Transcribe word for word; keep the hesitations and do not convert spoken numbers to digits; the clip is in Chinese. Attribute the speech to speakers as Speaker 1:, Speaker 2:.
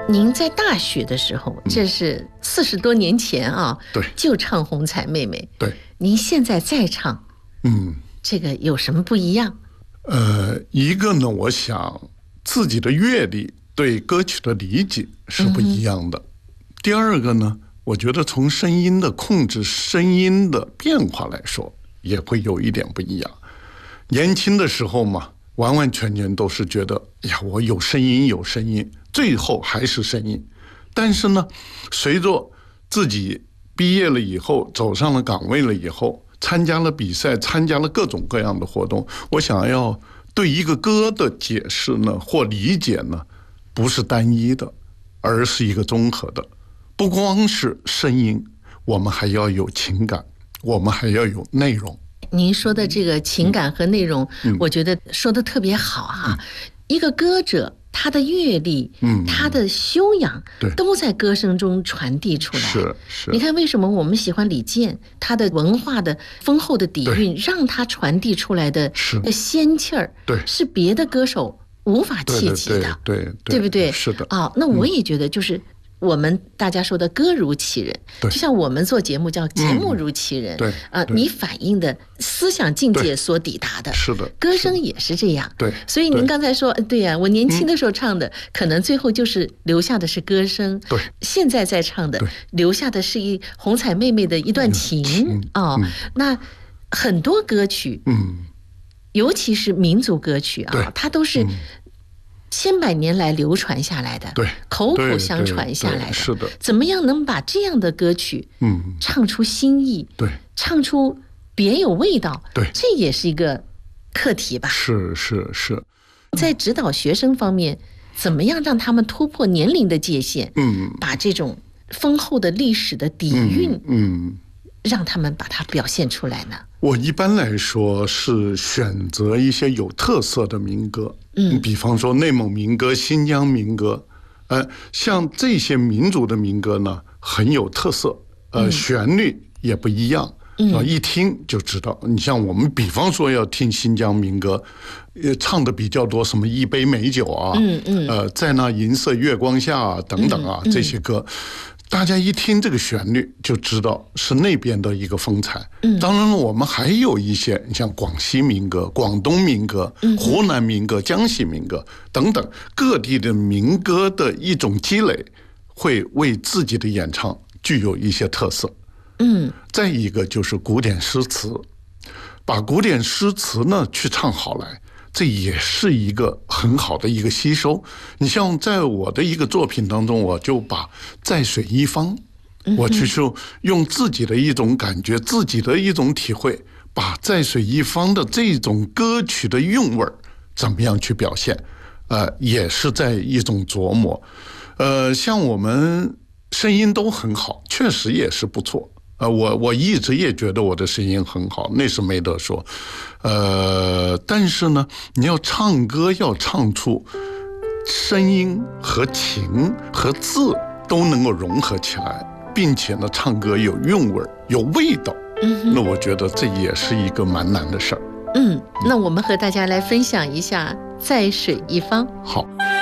Speaker 1: 您在大学的时候，这是四十多年前啊，
Speaker 2: 对，
Speaker 1: 就唱《红彩妹妹》。
Speaker 2: 对，
Speaker 1: 您现在再唱，
Speaker 2: 嗯，
Speaker 1: 这个有什么不一样？
Speaker 2: 呃，一个呢，我想自己的阅历对歌曲的理解是不一样的。嗯、第二个呢，我觉得从声音的控制、声音的变化来说，也会有一点不一样。年轻的时候嘛，完完全全都是觉得，哎呀，我有声音，有声音，最后还是声音。但是呢，随着自己毕业了以后，走上了岗位了以后，参加了比赛，参加了各种各样的活动，我想要对一个歌的解释呢，或理解呢，不是单一的，而是一个综合的。不光是声音，我们还要有情感，我们还要有内容。
Speaker 1: 您说的这个情感和内容，嗯、我觉得说的特别好哈、啊。嗯、一个歌者，他的阅历，嗯，他的修养，都在歌声中传递出来。
Speaker 2: 是是。
Speaker 1: 你看，为什么我们喜欢李健？他的文化的丰厚的底蕴，让他传递出来的仙气儿，对，是别的歌手无法企及的，
Speaker 2: 对 对, 对, 对,
Speaker 1: 对不对？
Speaker 2: 是的。
Speaker 1: 啊、哦，那我也觉得就是。我们大家说的歌如其人，就像我们做节目叫节目如其人，
Speaker 2: 对
Speaker 1: 啊、呃，你反映的思想境界所抵达的，
Speaker 2: 是的，
Speaker 1: 歌声也是这样，
Speaker 2: 对。
Speaker 1: 所以您刚才说，对呀、啊，我年轻的时候唱的，嗯、可能最后就是留下的是歌声，
Speaker 2: 对。
Speaker 1: 现在在唱的，留下的是一红彩妹妹的一段情啊、嗯哦。那很多歌曲，嗯，尤其是民族歌曲啊，它都是。嗯千百年来流传下来的，
Speaker 2: 对，
Speaker 1: 口口相传下来的，
Speaker 2: 是的。
Speaker 1: 怎么样能把这样的歌曲，嗯，唱出新意，
Speaker 2: 对，
Speaker 1: 唱出别有味道，
Speaker 2: 对，
Speaker 1: 这也是一个课题吧？
Speaker 2: 是是是。
Speaker 1: 在指导学生方面，怎么样让他们突破年龄的界限？嗯，把这种丰厚的历史的底蕴，嗯。嗯让他们把它表现出来呢？
Speaker 2: 我一般来说是选择一些有特色的民歌，嗯，比方说内蒙民歌、新疆民歌，呃，像这些民族的民歌呢，很有特色，呃，嗯、旋律也不一样，嗯，一听就知道。你像我们，比方说要听新疆民歌，呃，唱的比较多，什么一杯美酒啊，嗯嗯，呃，在那银色月光下啊，等等啊，嗯嗯、这些歌。大家一听这个旋律就知道是那边的一个风采。嗯，当然了，我们还有一些，你像广西民歌、广东民歌、湖南民歌、江西民歌等等各地的民歌的一种积累，会为自己的演唱具有一些特色。嗯，再一个就是古典诗词，把古典诗词呢去唱好来。这也是一个很好的一个吸收。你像在我的一个作品当中，我就把在水一方，我去说用自己的一种感觉，自己的一种体会，把在水一方的这种歌曲的韵味怎么样去表现，呃，也是在一种琢磨。呃，像我们声音都很好，确实也是不错。呃，我我一直也觉得我的声音很好，那是没得说。呃，但是呢，你要唱歌要唱出声音和情和字都能够融合起来，并且呢，唱歌有韵味有味道，嗯，那我觉得这也是一个蛮难的事儿。
Speaker 1: 嗯，那我们和大家来分享一下《在水一方》。
Speaker 2: 好。